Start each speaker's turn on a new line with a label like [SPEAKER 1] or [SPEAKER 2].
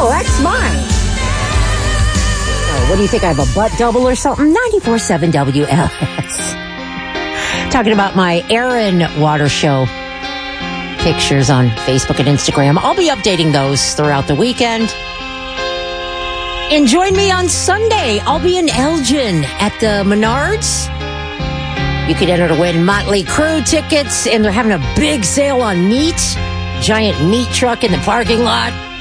[SPEAKER 1] Oh, that's mine. Oh, what do you think? I have a butt double or something? 94.7 WLS. Talking about my Aaron Water Show pictures on Facebook and Instagram. I'll be updating those throughout the weekend. And join me on Sunday. I'll be in Elgin at the Menards. You could enter to win Motley Crue tickets, and they're having a big sale on meat. Giant meat truck in the parking lot.